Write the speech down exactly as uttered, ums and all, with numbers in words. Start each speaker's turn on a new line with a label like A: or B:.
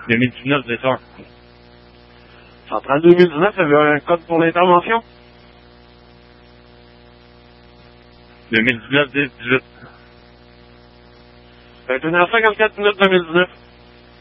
A: deux mille dix-neuf, c'est ça.
B: Centrale deux mille dix-neuf, avait un code pour l'intervention?
A: deux mille dix-neuf, dix-huit.
B: vingt et une heures cinquante-quatre minutes deux mille dix-neuf.